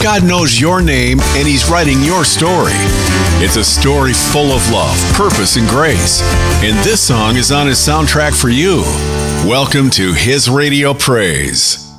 God knows your name and He's writing your story. It's a story full of love, purpose, and grace. And this song is on His soundtrack for you. Welcome to His Radio Praise.